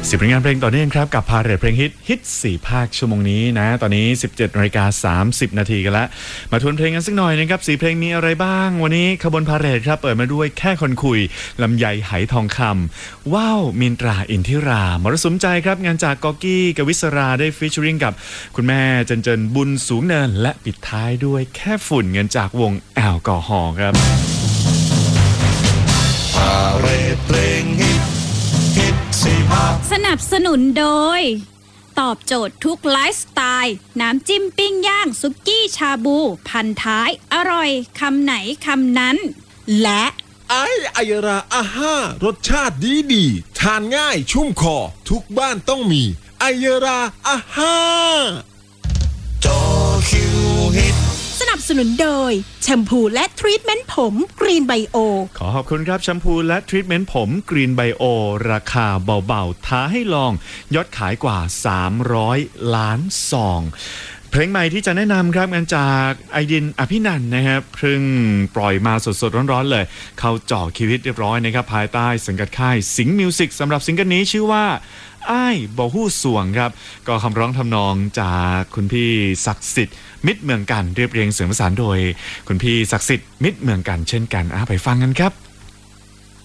10ผลงานเพลงต่อเนื่องครับกับพาเหรดเพลงฮิต4ภาคชั่วโมงนี้นะตอนนี้ 17:30 นาทีกันแล้วมาทวนเพลงกันสักหน่อยนะครับ4เพลงมีอะไรบ้างวันนี้ขบวนพาเหรดครับเปิดมาด้วยแค่คนคุยลำไยไหทองคำว้าวมินตราอินทิรามรสุมใจครับงานจากกอกี้กวิศราได้ฟีเจอริงกับคุณแม่เจนบุญสูงเนินและปิดท้ายด้วยแค่ฝุ่นเงินจากวงแอลกอฮอล์ครับพาเหรดเพลงฮิตสนับสนุนโดยตอบโจทย์ทุกไลฟ์สไตล์น้ำจิ้มปิ้งย่างซุกี้ชาบูพันท้ายอร่อยคำไหนคำนั้นและไอยราอาห้ารสชาติดีทานง่ายชุ่มคอทุกบ้านต้องมีไอยราอาห้าจอคิวฮิตสนับสนุนโดยแชมพูและทรีทเมนต์ผมกรีนไบโอขอขอบคุณครับแชมพูและทรีทเมนต์ผมกรีนไบโอราคาเบาๆท้าให้ลองยอดขายกว่า300ล้านซองเพลงใหม่ที่จะแนะนำครับงานจากไอดินอภินันท์นะครับเพิ่งปล่อยมาสดๆร้อนๆเลยเข้าจ่อคิวฮิตเรียบร้อยนะครับภายใต้สังกัดค่ายสิงห์มิวสิกสำหรับซิงเกิลนี้ชื่อว่าอ้ายบ่ฮู้สวงครับก็คำร้องทำนองจากคุณพี่ศักดิ์สิทธิ์มิตรเมืองกันเรียบเรียงเสียงประสานโดยคุณพี่ศักดิ์สิทธิ์มิตรเมืองกันเช่นกันไปฟังกันครับ